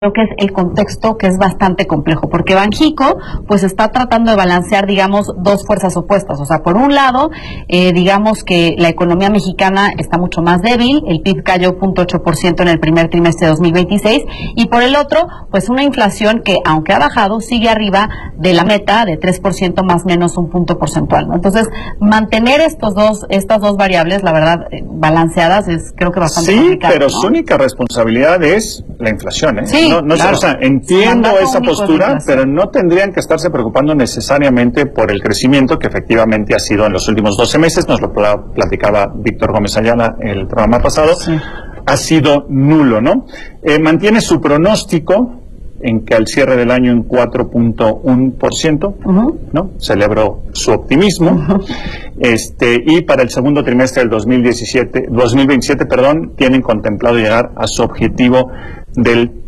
Creo que es el contexto que es bastante complejo, porque Banxico pues está tratando de balancear, digamos, dos fuerzas opuestas. O sea, por un lado, digamos que la economía mexicana está mucho más débil, el PIB cayó 0.8% en el primer trimestre de 2026, y por el otro, pues una inflación que, aunque ha bajado, sigue arriba de la meta de 3% más o menos un punto porcentual, ¿no? Entonces, mantener estas dos variables, la verdad, balanceadas, es creo que bastante complicado. Sí, pero ¿no? Su única responsabilidad es la inflación, ¿eh? Sí, claro. O sea, entiendo esa postura, pero no tendrían que estarse preocupando necesariamente por el crecimiento que efectivamente ha sido en los últimos 12 meses, nos lo platicaba Víctor Gómez Ayala el programa pasado, sí. Ha sido nulo, ¿no? Mantiene su pronóstico en que al cierre del año en 4.1%, ¿no? Celebró su optimismo. Y para el segundo trimestre del 2027, tienen contemplado llegar a su objetivo del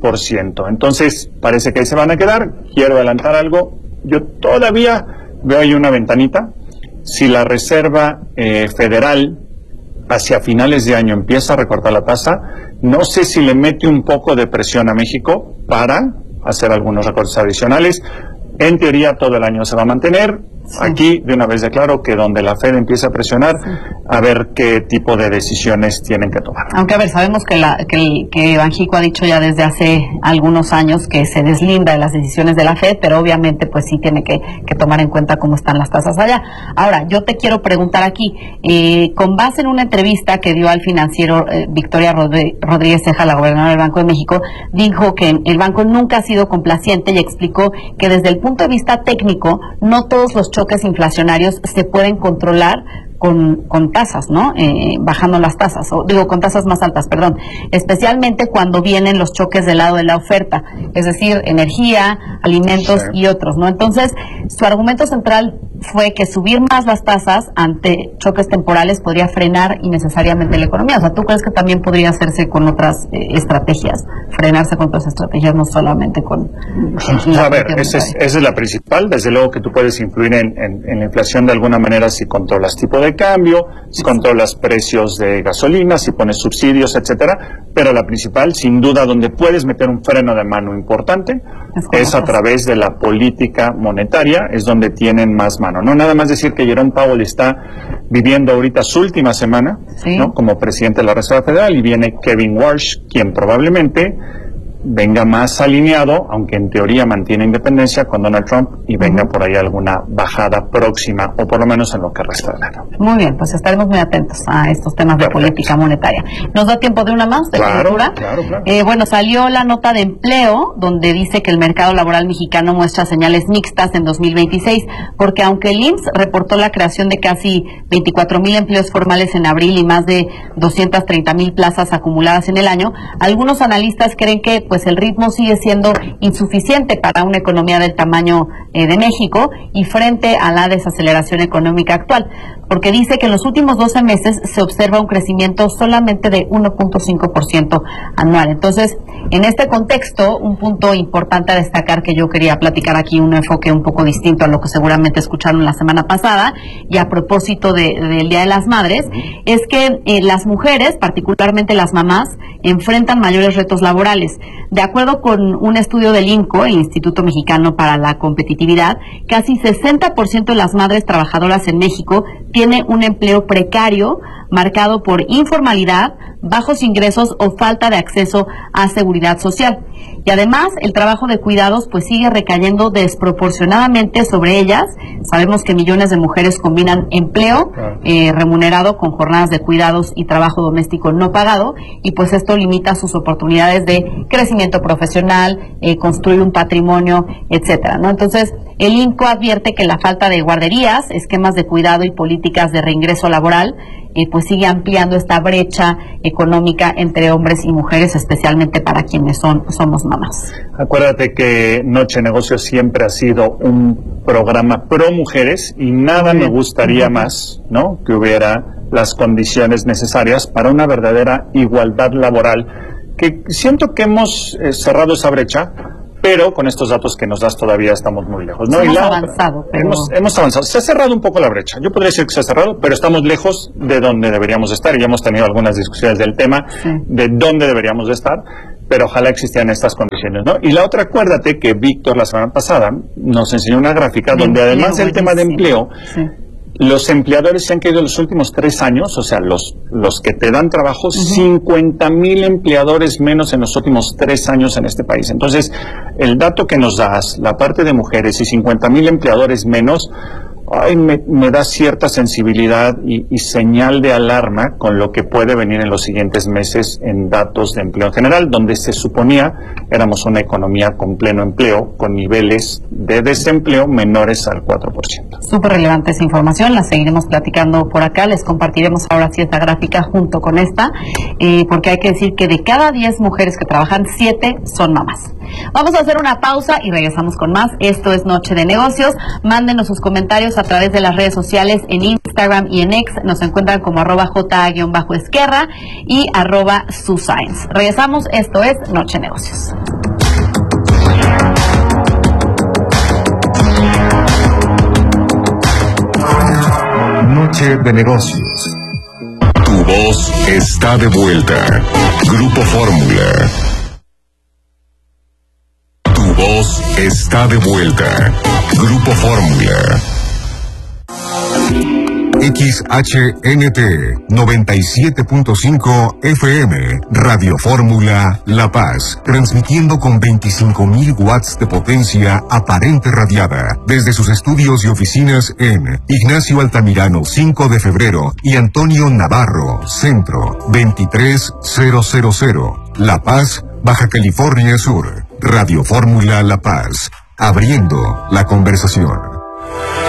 3%. Entonces, parece que ahí se van a quedar. Quiero adelantar algo. Yo todavía veo ahí una ventanita. Si la Reserva Federal hacia finales de año empieza a recortar la tasa, no sé si le mete un poco de presión a México para hacer algunos recortes adicionales. En teoría todo el año se va a mantener. Sí. Aquí de una vez declaro que donde la Fed empiece a presionar, sí, a ver qué tipo de decisiones tienen que tomar. Aunque a ver, sabemos que Banxico ha dicho ya desde hace algunos años que se deslinda de las decisiones de la Fed, pero obviamente pues sí tiene que tomar en cuenta cómo están las tasas allá. Ahora, yo te quiero preguntar aquí, con base en una entrevista que dio al financiero Victoria Rodríguez Ceja, la gobernadora del Banco de México, dijo que el banco nunca ha sido complaciente y explicó que desde el punto de vista técnico no todos los choques inflacionarios se pueden controlar con tasas, ¿no? Bajando las tasas, con tasas más altas, perdón, especialmente cuando vienen los choques del lado de la oferta, es decir, energía, alimentos, sí, y otros, ¿no? Entonces, su argumento central fue que subir más las tasas ante choques temporales podría frenar innecesariamente la economía. O sea, ¿tú crees que también podría hacerse con otras estrategias, frenarse con otras estrategias, no solamente con... A ver, esa es la principal. Desde luego que tú puedes influir en la inflación de alguna manera si controlas tipo de cambio, si controlas precios de gasolina, si pones subsidios, etcétera, pero la principal, sin duda, donde puedes meter un freno de mano importante es a través de la política monetaria, es donde tienen más mano. No nada más decir que Jerome Powell está viviendo ahorita su última semana, sí, ¿no?, como presidente de la Reserva Federal, y viene Kevin Warsh, quien probablemente venga más alineado, aunque en teoría mantiene independencia, con Donald Trump, y venga por ahí alguna bajada próxima, o por lo menos en lo que resta del año. Muy bien, pues estaremos muy atentos a estos temas de política monetaria. ¿Nos da tiempo de una más? Claro. Bueno, salió la nota de empleo, donde dice que el mercado laboral mexicano muestra señales mixtas en 2026, porque aunque el IMSS reportó la creación de casi 24,000 empleos formales en abril y más de 230,000 plazas acumuladas en el año, algunos analistas creen que pues el ritmo sigue siendo insuficiente para una economía del tamaño de México y frente a la desaceleración económica actual, porque dice que en los últimos 12 meses se observa un crecimiento solamente de 1.5% anual. Entonces, en este contexto, un punto importante a destacar que yo quería platicar aquí, un enfoque un poco distinto a lo que seguramente escucharon la semana pasada, y a propósito del Día de las Madres, es que las mujeres, particularmente las mamás, enfrentan mayores retos laborales. De acuerdo con un estudio del INCO, el Instituto Mexicano para la Competitividad, casi 60% de las madres trabajadoras en México tiene un empleo precario marcado por informalidad, bajos ingresos o falta de acceso a seguridad social. Y además, el trabajo de cuidados pues sigue recayendo desproporcionadamente sobre ellas. Sabemos que millones de mujeres combinan empleo remunerado con jornadas de cuidados y trabajo doméstico no pagado, y pues esto limita sus oportunidades de crecimiento profesional, construir un patrimonio, etcétera, ¿no? Entonces, el INCO advierte que la falta de guarderías, esquemas de cuidado y políticas de reingreso laboral pues sigue ampliando esta brecha económica entre hombres y mujeres, especialmente para quienes somos mamás. Acuérdate que Noche de Negocios siempre ha sido un programa pro mujeres, y nada me gustaría más, ¿no?, que hubiera las condiciones necesarias para una verdadera igualdad laboral, que siento que hemos cerrado esa brecha, pero con estos datos que nos das todavía estamos muy lejos, ¿no? Hemos avanzado, pero... hemos avanzado. Se ha cerrado un poco la brecha. Yo podría decir que se ha cerrado, pero estamos lejos de donde deberíamos estar. Y ya hemos tenido algunas discusiones del tema, de dónde deberíamos de estar, pero ojalá existieran estas condiciones, ¿no? Y la otra, acuérdate que Víctor la semana pasada nos enseñó una gráfica donde además del tema de empleo, los empleadores se han caído en los últimos 3 años, o sea, los que te dan trabajo, 50,000 empleadores menos en los últimos 3 años en este país. Entonces, el dato que nos das, la parte de mujeres y 50,000 empleadores menos, me da cierta sensibilidad y señal de alarma con lo que puede venir en los siguientes meses en datos de empleo en general, donde se suponía éramos una economía con pleno empleo, con niveles de desempleo menores al 4%. Súper relevante esa información, la seguiremos platicando por acá, les compartiremos ahora sí esta gráfica junto con esta, porque hay que decir que de cada 10 mujeres que trabajan, 7 son mamás. Vamos a hacer una pausa y regresamos con más. Esto es Noche de Negocios. Mándenos sus comentarios a través de las redes sociales en Instagram y en X. Nos encuentran como @JA_Esquerra y @Suscience. Regresamos. Esto es Noche de Negocios. Noche de Negocios. Tu voz está de vuelta. Grupo Fórmula. Tu voz está de vuelta. Grupo Fórmula. XHNT 97.5 FM, Radio Fórmula La Paz, transmitiendo con 25,000 watts de potencia aparente radiada, desde sus estudios y oficinas en Ignacio Altamirano 5 de febrero y Antonio Navarro, Centro 23000, La Paz, Baja California Sur. Radio Fórmula La Paz, abriendo la conversación.